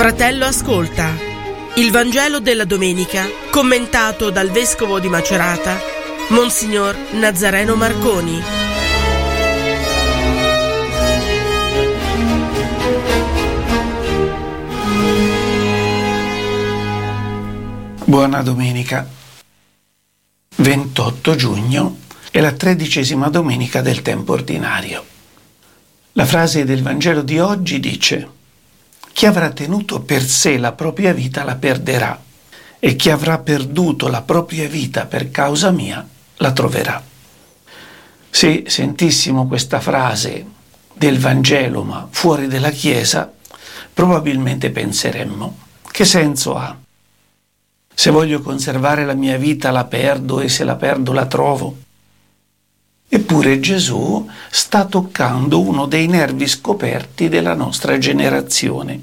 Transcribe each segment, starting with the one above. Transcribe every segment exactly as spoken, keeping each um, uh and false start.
Fratello ascolta, il Vangelo della domenica commentato dal Vescovo di Macerata, Monsignor Nazareno Marconi. Buona domenica. ventotto giugno è la tredicesima domenica del tempo ordinario. La frase del Vangelo di oggi dice: chi avrà tenuto per sé la propria vita la perderà, e chi avrà perduto la propria vita per causa mia la troverà. Se sentissimo questa frase del Vangelo ma fuori dalla Chiesa, probabilmente penseremmo: che senso ha? Se voglio conservare la mia vita la perdo, e se la perdo la trovo. Eppure Gesù sta toccando uno dei nervi scoperti della nostra generazione.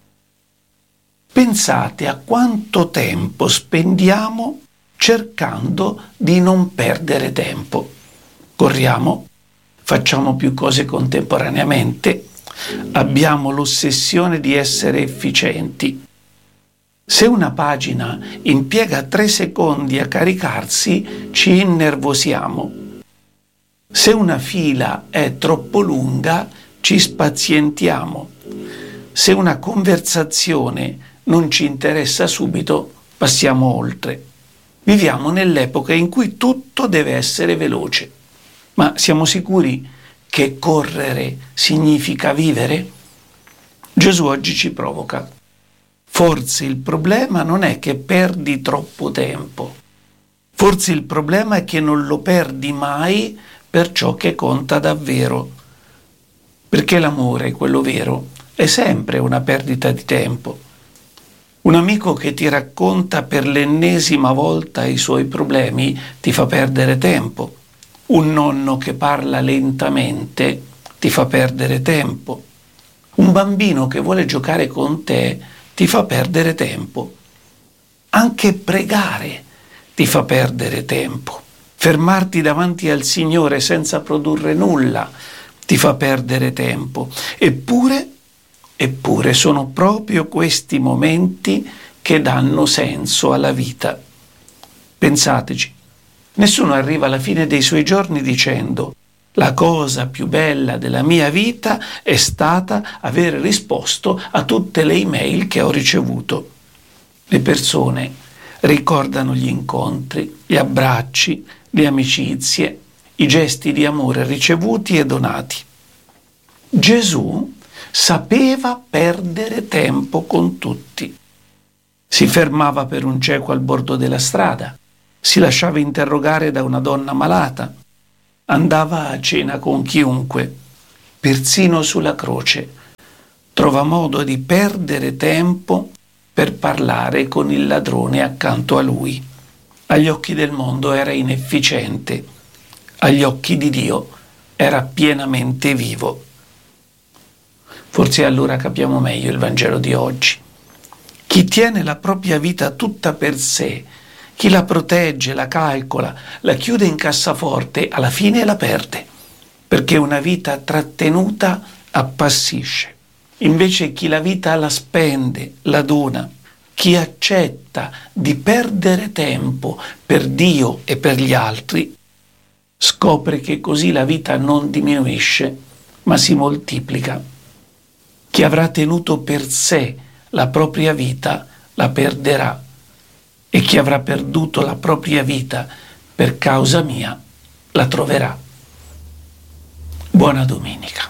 Pensate a quanto tempo spendiamo cercando di non perdere tempo. Corriamo, facciamo più cose contemporaneamente, abbiamo l'ossessione di essere efficienti. Se una pagina impiega tre secondi a caricarsi, ci innervosiamo. Se una fila è troppo lunga, ci spazientiamo. Se una conversazione non ci interessa subito, passiamo oltre. Viviamo nell'epoca in cui tutto deve essere veloce. Ma siamo sicuri che correre significa vivere? Gesù oggi ci provoca. Forse il problema non è che perdi troppo tempo. Forse il problema è che non lo perdi mai per ciò che conta davvero. Perché l'amore, quello vero, è sempre una perdita di tempo. Un amico che ti racconta per l'ennesima volta i suoi problemi ti fa perdere tempo. Un nonno che parla lentamente ti fa perdere tempo. Un bambino che vuole giocare con te ti fa perdere tempo. Anche pregare ti fa perdere tempo. Fermarti davanti al Signore senza produrre nulla ti fa perdere tempo. Eppure, eppure sono proprio questi momenti che danno senso alla vita. Pensateci, nessuno arriva alla fine dei suoi giorni dicendo: la cosa più bella della mia vita è stata aver risposto a tutte le email che ho ricevuto. Le persone ricordano gli incontri, gli abbracci, le amicizie, i gesti di amore ricevuti e donati. Gesù sapeva perdere tempo con tutti. Si fermava per un cieco al bordo della strada, si lasciava interrogare da una donna malata, andava a cena con chiunque, persino sulla croce. Trova modo di perdere tempo per parlare con il ladrone accanto a lui. Agli occhi del mondo era inefficiente, agli occhi di Dio era pienamente vivo. Forse allora capiamo meglio il Vangelo di oggi. Chi tiene la propria vita tutta per sé, chi la protegge, la calcola, la chiude in cassaforte, alla fine la perde, perché una vita trattenuta appassisce. Invece chi la vita la spende, la dona, chi accetta di perdere tempo per Dio e per gli altri, scopre che così la vita non diminuisce, ma si moltiplica. Chi avrà tenuto per sé la propria vita la perderà, e chi avrà perduto la propria vita per causa mia la troverà. Buona domenica.